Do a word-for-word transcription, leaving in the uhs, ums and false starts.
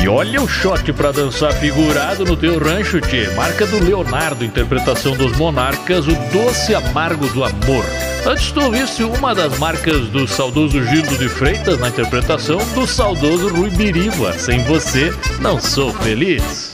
E olha o shot pra dançar figurado no teu rancho, tchê. Marca do Leonardo, interpretação dos Monarcas, o Doce Amargo do Amor. Antes tu ouviste uma das marcas do saudoso Gildo de Freitas na interpretação do saudoso Rui Biriva, Sem Você Não Sou Feliz.